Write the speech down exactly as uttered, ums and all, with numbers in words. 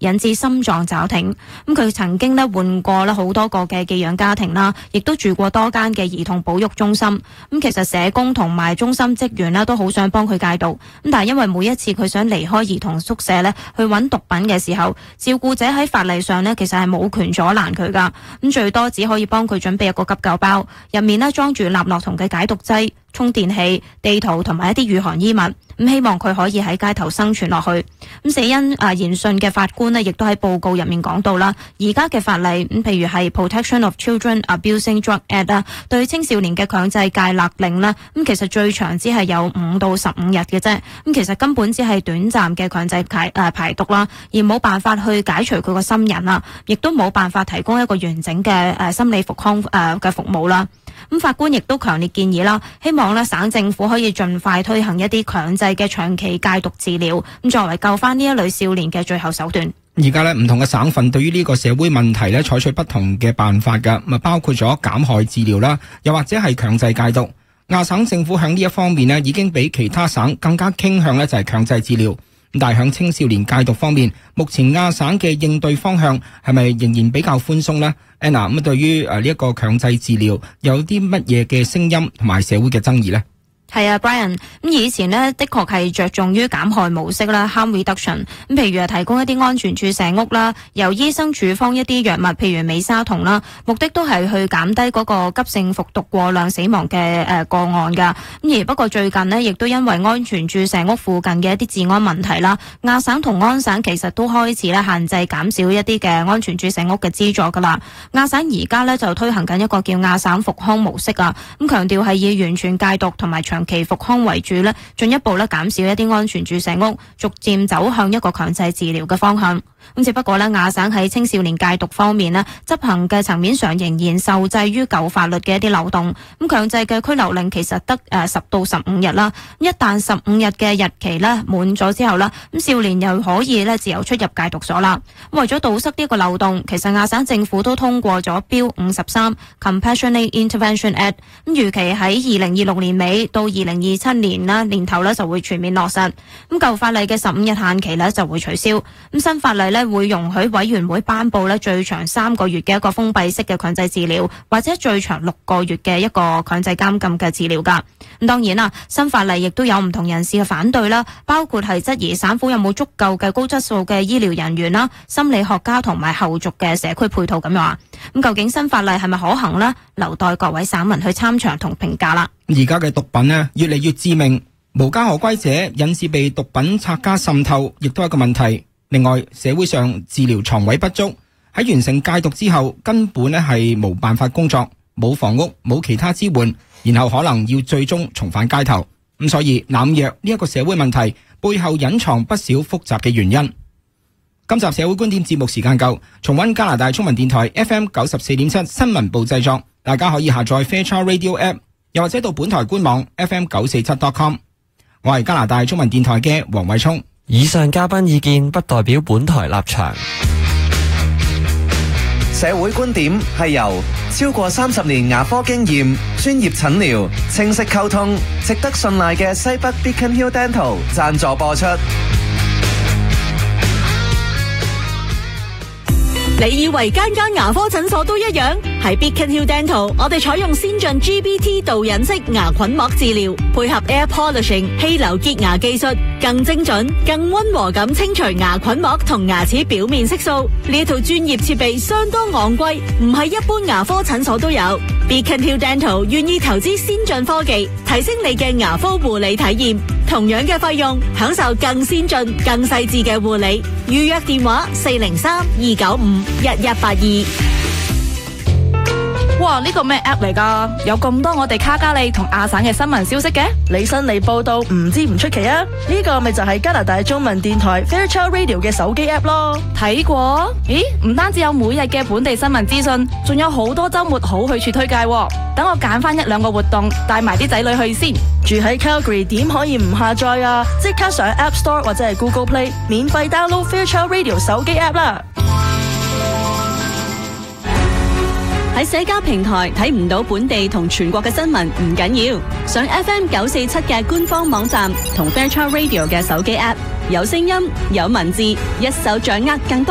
引致心臟驟停。咁佢曾經咧換過咧好多個嘅寄養家庭啦，亦都住過多間嘅兒童保育中心。咁其實社工同埋中心職員咧都好想幫佢戒毒，咁但係因為每一次佢想離開兒童宿舍咧去揾毒品嘅時候，照顧者喺法例上咧其實係冇權阻攔佢噶，咁最多只可以幫佢準備一個急救包，入面咧裝住納洛酮嘅解毒劑、充電器、地圖同埋一啲御寒衣物，咁希望佢可以喺街頭生存落去。咁死因啊研訊嘅法官咧，亦都喺報告入面講到啦，而家嘅法例咁，譬如係 Protection of Children Abusing Drug Act 啊，對青少年嘅強制戒勒令啦，咁其實最長只係有五到十五日嘅啫，咁其實根本只係短暫嘅強制排誒排毒啦，而冇辦法去解除佢個心癮啦，亦都冇辦法提供一個完整嘅誒心理復康誒嘅服務啦。咁法官亦都強烈建議啦，希望咧省政府可以盡快推行一啲強制嘅長期戒毒治療，咁作為救翻呢一類少年嘅最後手段。 而家咧唔同嘅省份對於呢個社會問題咧採取不同嘅辦法㗎，咁啊包括咗減害治療啦，又或者係強制戒毒。亞省政府響呢一方面咧已經比其他省更加傾向咧就係強制治療。但係響青少年戒毒方面，目前亞省嘅應對方向係咪仍然比較寬鬆呢？ Anna 咁對於誒呢一個強制治療有啲乜嘢嘅聲音同埋社會嘅爭議呢？ 係啊 ，Brian， 咁以前呢，的確係着重於減害模式啦 ，harm reduction。咁譬如係提供一啲安全注射屋啦，由醫生處方一啲藥物，譬如美沙酮啦，目的都係去減低嗰個急性服毒過量死亡嘅誒個案㗎。咁而不過最近呢，亦都因為安全注射屋附近嘅一啲治安問題啦，亞省同安省其實都開始咧限制減少一啲嘅安全注射屋嘅資助㗎啦。亞省而家呢，就推行緊一個叫亞省復康模式啊，咁強調係以完全戒毒同埋長期復康為主咧，進一步咧減少一啲安全注射屋，逐漸走向一個強制治療嘅方向。咁只不過咧，亞省喺青少年戒毒方面咧，執行嘅層面上仍然受制於舊法律嘅一啲漏洞。咁強制嘅拘留令其實得誒十到十五日啦。一旦十五日嘅日期咧滿咗之後啦，咁少年又可以咧自由出入戒毒所啦。為咗堵塞呢個漏洞，其實亞省政府都通過咗標五十三 Compassionate Intervention Act， 咁預期喺二零二六年尾到二零二七年啦年頭咧就會全面落實。咁舊法例嘅十五日限期咧就會取消。咁新法例咧會容許委員會頒布咧最長三個月嘅一個封閉式嘅強制治療，或者最長六個月嘅一個強制監禁嘅治療噶。咁當然啦，新法例亦都有唔同人士嘅反對啦，包括係質疑省府有冇足夠嘅高質素嘅醫療人員啦、心理學家同埋後續嘅社區配套咁樣話。咁究竟新法例係咪可行呢？留待各位省民去參詳同評價啦。 而家嘅毒品呢，越嚟越致命，無家可歸者引致被毒品拆家滲透，亦都係一個問題。另外，社會上治療床位不足，喺完成戒毒之後，根本咧係冇辦法工作，冇房屋，冇其他支援，然後可能要最終重返街頭。咁所以濫藥呢一個社會問題背後隱藏不少複雜嘅原因。今集社會觀點節目時間夠，重溫加拿大中文電台 F M 九十四點七新聞部製作，大家可以下載 Fairchild Radio App， 又或者到本台官網 F M 九四七 dot com。我係加拿大中文電台嘅黃偉聰。 以上嘉賓意見不代表本台立場。 社會觀點係由超過三十年牙科經驗、專業診療、清晰溝通、值得信賴嘅西北 Beacon Hill Dental 贊助播出。 你以為間間牙科診所都一樣？喺 Beacon Hill Dental， 我哋採用先進 G B T 導引式牙菌膜治療，配合 Air Polishing 氣流潔牙技術，更精準、更溫和咁清除牙菌膜同牙齒表面色素。呢一套專業設備相當昂貴，唔係一般牙科診所都有。Beacon Hill Dental 願意投資先進科技，提升你嘅牙科護理體驗。同樣嘅費用，享受更先進、更細緻嘅護理。預約電話四零三二九五一一八二。 哇！呢個咩 app 嚟㗎？有咁多我哋卡加利同亞省嘅新聞消息嘅？ 你新嚟報道唔知唔出奇啊！呢個咪就係加拿大中文電台 Fairchild Radio 嘅手機 app 咯。 睇過？咦，唔單止有每日嘅本地新聞資訊，仲有好多週末好去處推介喎。等我揀翻一兩個活動，帶埋啲仔女去先。 住喺 Calgary 點可以唔下載啊？即刻上 App Store 或者係 Google Play 免費 download Fairchild Radio 手機 app 啦。 喺社交平台睇唔到本地同全國嘅新聞唔緊要，上 F M 九四七嘅官方網站同 Fairchild Radio 嘅手機 app， 有聲音有文字，一手掌握更多